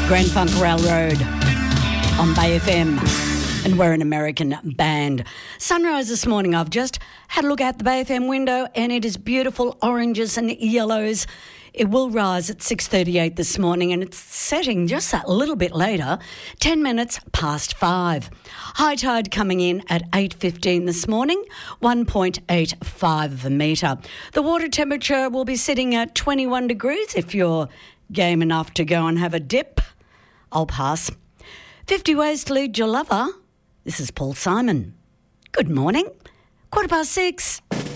Grand Funk Railroad on Bay FM, and we're an American band. Sunrise this morning, I've just had a look out the Bay FM window and it is beautiful oranges and yellows. It will rise at 6:38 this morning and it's setting just that little bit later, 10 minutes past 5. High tide coming in at 8:15 this morning, 1.85 of a metre. The water temperature will be sitting at 21 degrees if you're game enough to go and have a dip. I'll pass. 50 ways to lead your lover. This is Paul Simon. Good morning. 6:15.